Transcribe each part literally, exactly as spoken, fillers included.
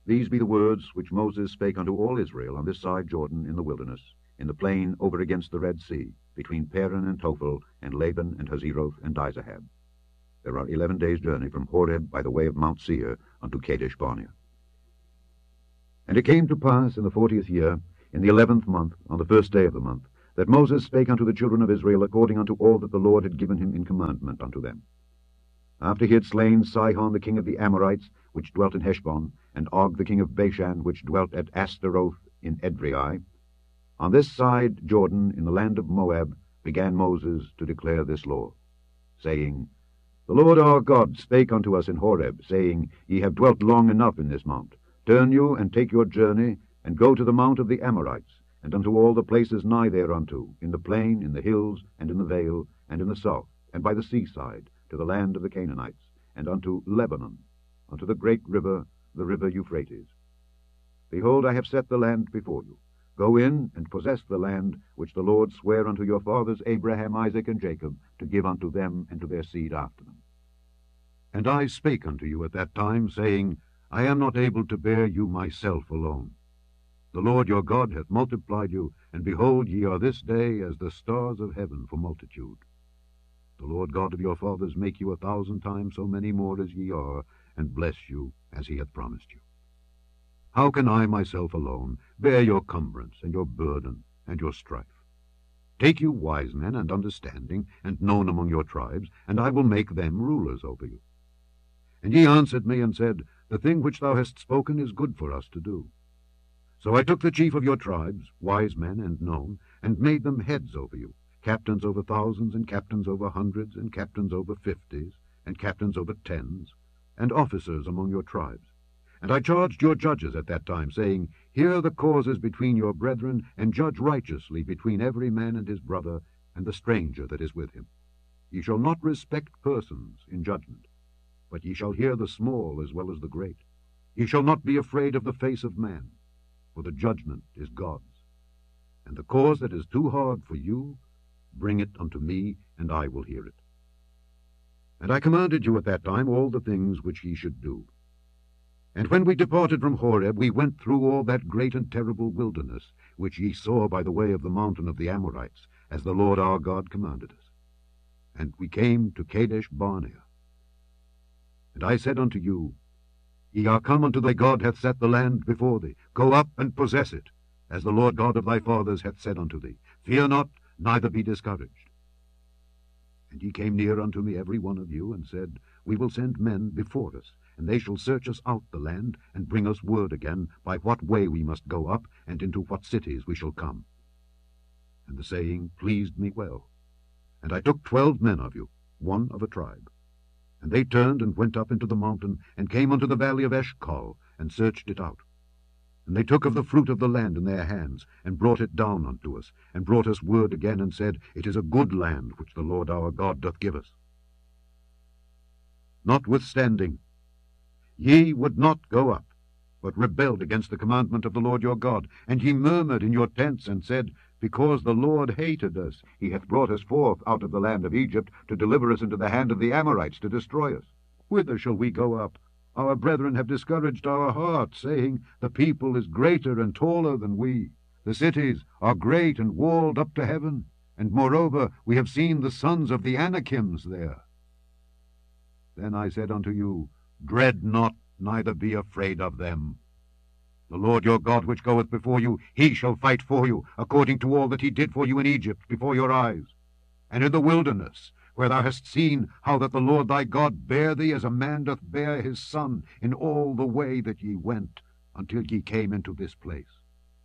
These be the words which Moses spake unto all Israel on this side Jordan in the wilderness, in the plain over against the Red Sea, between Paran and Tophel, and Laban, and Hazeroth, and Dizahab. There are eleven days' journey from Horeb by the way of Mount Seir unto Kadesh Barnea. And it came to pass in the fortieth year, in the eleventh month, on the first day of the month, that Moses spake unto the children of Israel according unto all that the Lord had given him in commandment unto them. After he had slain Sihon the king of the Amorites, which dwelt in Heshbon, and Og the king of Bashan, which dwelt at Astaroth in Edrei, on this side Jordan, in the land of Moab, began Moses to declare this law, saying, The Lord our God spake unto us in Horeb, saying, Ye have dwelt long enough in this mount. Turn you, and take your journey, and go to the mount of the Amorites, and unto all the places nigh thereunto, in the plain, in the hills, and in the vale, and in the south, and by the seaside, to the land of the Canaanites, and unto Lebanon, unto the great river, the river Euphrates. Behold, I have set the land before you. Go in and possess the land which the Lord sware unto your fathers Abraham, Isaac, and Jacob, to give unto them and to their seed after them. And I spake unto you at that time, saying, I am not able to bear you myself alone. The Lord your God hath multiplied you, and behold, ye are this day as the stars of heaven for multitude. The Lord God of your fathers make you a thousand times so many more as ye are, and bless you as he hath promised you. How can I myself alone bear your cumbrance, and your burden, and your strife? Take you wise men and understanding, and known among your tribes, and I will make them rulers over you. And ye answered me, and said, The thing which thou hast spoken is good for us to do. So I took the chief of your tribes, wise men and known, and made them heads over you, captains over thousands, and captains over hundreds, and captains over fifties, and captains over tens, and officers among your tribes. And I charged your judges at that time, saying, Hear the causes between your brethren, and judge righteously between every man and his brother, and the stranger that is with him. Ye shall not respect persons in judgment, but ye shall hear the small as well as the great. Ye shall not be afraid of the face of man, for the judgment is God's. And the cause that is too hard for you, bring it unto me, and I will hear it. And I commanded you at that time all the things which ye should do. And when we departed from Horeb, we went through all that great and terrible wilderness, which ye saw by the way of the mountain of the Amorites, as the Lord our God commanded us. And we came to Kadesh Barnea. And I said unto you, Ye are come unto thy God hath set the land before thee. Go up and possess it, as the Lord God of thy fathers hath said unto thee. Fear not, neither be discouraged. And ye came near unto me every one of you, and said, We will send men before us, and they shall search us out the land, and bring us word again by what way we must go up, and into what cities we shall come. And the saying pleased me well. And I took twelve men of you, one of a tribe. And they turned and went up into the mountain, and came unto the valley of Eshcol, and searched it out. And they took of the fruit of the land in their hands, and brought it down unto us, and brought us word again, and said, It is a good land which the Lord our God doth give us. Notwithstanding, ye would not go up, but rebelled against the commandment of the Lord your God. And ye murmured in your tents, and said, Because the Lord hated us, he hath brought us forth out of the land of Egypt, to deliver us into the hand of the Amorites, to destroy us. Whither shall we go up? Our brethren have discouraged our hearts, saying, The people is greater and taller than we. The cities are great and walled up to heaven, and moreover we have seen the sons of the Anakims there. Then I said unto you, Dread not, neither be afraid of them. The Lord your God which goeth before you, he shall fight for you, according to all that he did for you in Egypt before your eyes. And in the wilderness, where thou hast seen how that the Lord thy God bare thee as a man doth bear his son, in all the way that ye went, until ye came into this place.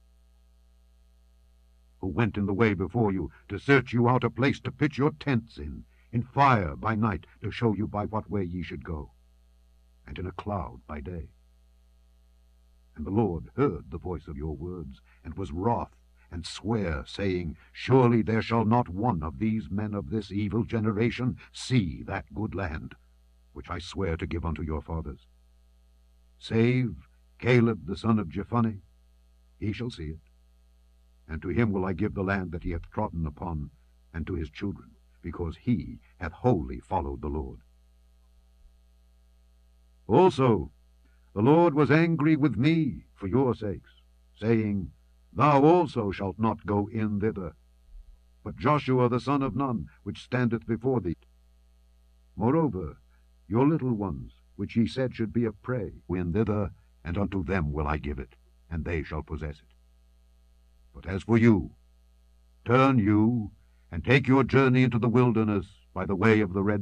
Who went in the way before you, to search you out a place to pitch your tents in, in fire by night, to show you by what way ye should go, and in a cloud by day. And the Lord heard the voice of your words, and was wroth, and sware, saying, Surely there shall not one of these men of this evil generation see that good land, which I swear to give unto your fathers. Save Caleb the son of Jephunneh, he shall see it. And to him will I give the land that he hath trodden upon, and to his children, because he hath wholly followed the Lord. Also, The Lord was angry with me for your sakes, saying, Thou also shalt not go in thither, but Joshua the son of Nun, which standeth before thee. Moreover, your little ones, which ye said should be a prey, win thither, and unto them will I give it, and they shall possess it. But as for you, turn you, and take your journey into the wilderness by the way of the Red